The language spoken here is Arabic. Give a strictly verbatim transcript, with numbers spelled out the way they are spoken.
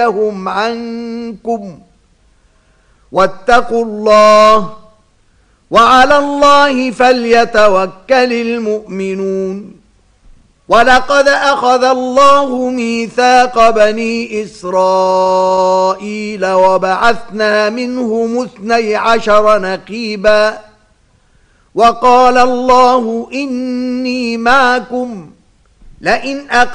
هم عنكم واتقوا الله وعلى الله فليتوكل المؤمنون. ولقد أخذ الله ميثاق بني إسرائيل وبعثنا منهم اثني عشر نقيبا وقال الله إني معكم لئن أقمتم